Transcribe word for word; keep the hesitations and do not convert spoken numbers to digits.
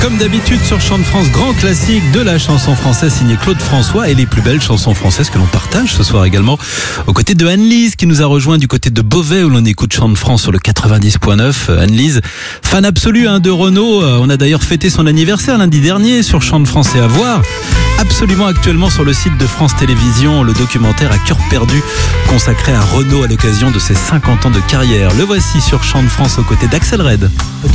Comme d'habitude sur Chant de France, grand classique de la chanson française signé Claude François et les plus belles chansons françaises que l'on partage ce soir également aux côtés de Anne-Lise qui nous a rejoint du côté de Beauvais où l'on écoute Chant de France sur le quatre-vingt-dix point neuf. Anne-Lise, fan absolue hein, de Renaud, on a d'ailleurs fêté son anniversaire lundi dernier sur Chant de France et à voir absolument actuellement sur le site de France Télévisions le documentaire À cœur perdu consacré à Renaud à l'occasion de ses cinquante ans de carrière. Le voici sur Chant de France aux côtés d'Axel Red.